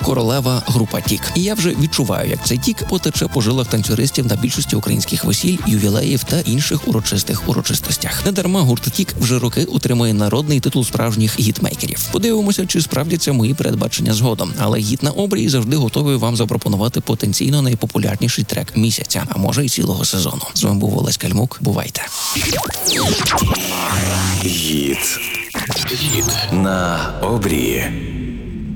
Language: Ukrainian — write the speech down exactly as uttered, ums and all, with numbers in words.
королева група Тік. І я вже відчуваю, як цей тік потече по жилах танцюристів на більшості українських весіль, ювілеїв та інших урочистих урочистостях. Недарма гурт Тік вже роки утримує народний титул справжніх гітмейкерів. Подивимося, чи справдяться мої передбачення згодом. Але гіт на обрії завжди готовий вам запропонувати потенційно найпопулярніший трек місяця, а може й цілого сезону. З вами був Олесь Кальмук. Бувайте. Гіт. Гіт на обрії.